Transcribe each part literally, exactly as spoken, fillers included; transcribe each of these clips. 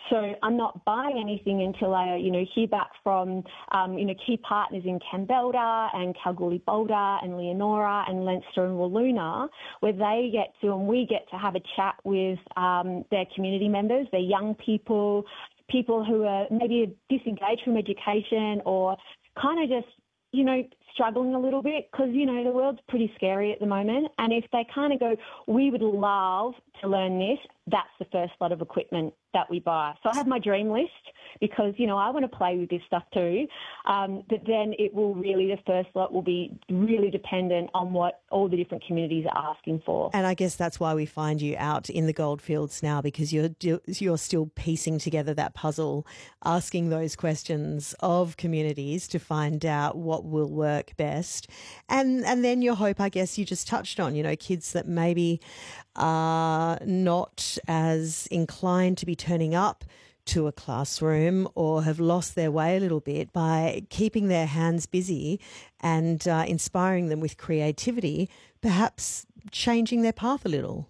So I'm not buying anything until I, you know, hear back from, um, you know, key partners in Kambalda and Kalgoorlie Boulder and Leonora and Leinster and Walloona, where they get to and we get to have a chat with um, their community members, their young people, people who are maybe disengaged from education or kind of just, you know, struggling a little bit because, you know, the world's pretty scary at the moment. And if they kind of go, we would love to learn this, that's the first lot of equipment that we buy. So I have my dream list because, you know, I want to play with this stuff too. Um, but then it will really, the first lot will be really dependent on what all the different communities are asking for. And I guess that's why we find you out in the goldfields now, because you're you're still piecing together that puzzle, asking those questions of communities to find out what will work best. And and then your hope, I guess you just touched on, you know, kids that maybe are not as inclined to be turning up to a classroom or have lost their way a little bit, by keeping their hands busy and uh, inspiring them with creativity, perhaps changing their path a little.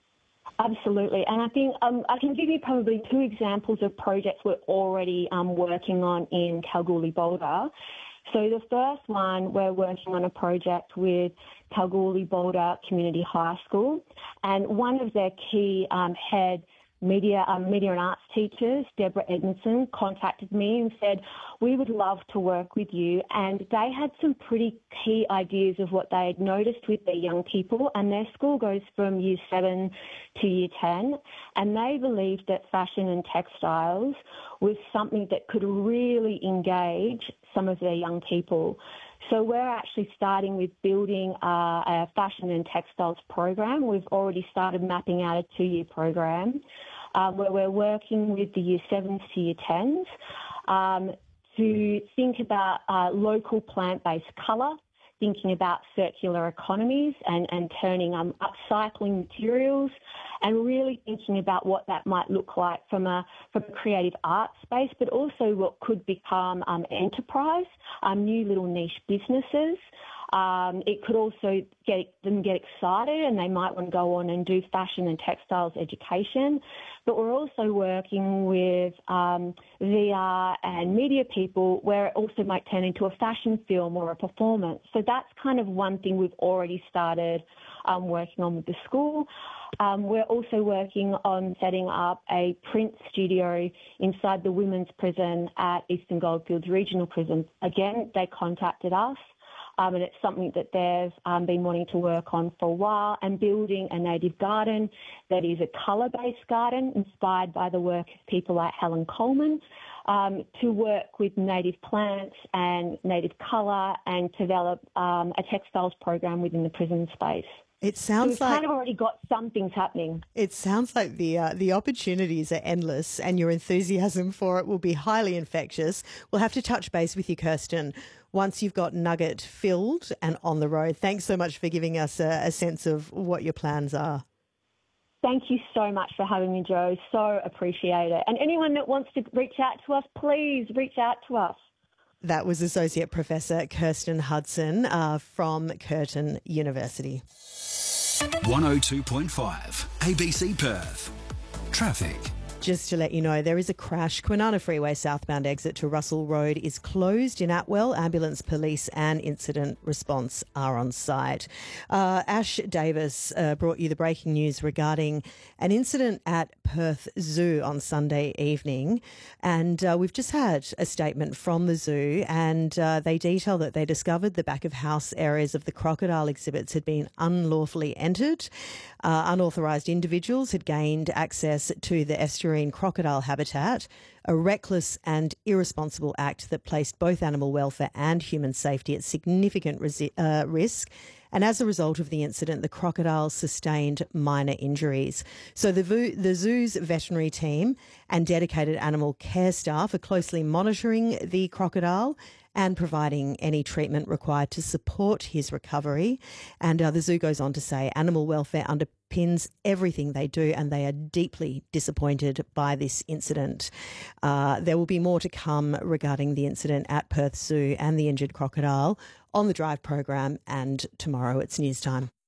Absolutely. And I think um, I can give you probably two examples of projects we're already um, working on in Kalgoorlie Boulder. So the first one, we're working on a project with Kalgoorlie Boulder Community High School, and one of their key um, head media um, media and arts teachers, Deborah Edmondson, contacted me and said, we would love to work with you. And they had some pretty key ideas of what they had noticed with their young people, and their school goes from year seven to year ten, and they believed that fashion and textiles was something that could really engage some of their young people. So we're actually starting with building a, a fashion and textiles program. We've already started mapping out a two-year program um, where we're working with the year sevens to year tens um, to think about uh, local plant-based colour, thinking about circular economies and, and turning um, upcycling materials, and really thinking about what that might look like from a from a creative art space, but also what could become um, enterprise, um, new little niche businesses. Um, it could also get them get excited, and they might want to go on and do fashion and textiles education. But we're also working with um, V R and media people where it also might turn into a fashion film or a performance. So that's kind of one thing we've already started um, working on with the school. Um, we're also working on setting up a print studio inside the women's prison at Eastern Goldfields Regional Prison. Again, they contacted us. Um, and it's something that they've um, been wanting to work on for a while, and building a native garden that is a colour-based garden inspired by the work of people like Helen Coleman, um, to work with native plants and native colour and develop um, a textiles program within the prison space. It sounds so we've like kind of already got some things happening. It sounds like the uh, the opportunities are endless, and your enthusiasm for it will be highly infectious. We'll have to touch base with you, Kirsten, once you've got Nugget filled and on the road. Thanks so much for giving us a, a sense of what your plans are. Thank you so much for having me, Jo. So appreciate it. And anyone that wants to reach out to us, please reach out to us. That was Associate Professor Kirsten Hudson uh, from Curtin University. one oh two point five A B C Perth. Traffic. Just to let you know, there is a crash. Kwinana Freeway southbound exit to Russell Road is closed in Atwell. Ambulance, police and incident response are on site. Uh, Ash Davis uh, brought you the breaking news regarding an incident at Perth Zoo on Sunday evening. And uh, we've just had a statement from the zoo, and uh, they detail that they discovered the back of house areas of the crocodile exhibits had been unlawfully entered. Uh, unauthorised individuals had gained access to the estuarine crocodile habitat, a reckless and irresponsible act that placed both animal welfare and human safety at significant resi- uh, risk. And as a result of the incident, the crocodiles sustained minor injuries. So the, vo- the zoo's veterinary team and dedicated animal care staff are closely monitoring the crocodile and providing any treatment required to support his recovery. And uh, the zoo goes on to say animal welfare underpins everything they do, and they are deeply disappointed by this incident. Uh, there will be more to come regarding the incident at Perth Zoo and the injured crocodile on the Drive program and tomorrow. It's news time.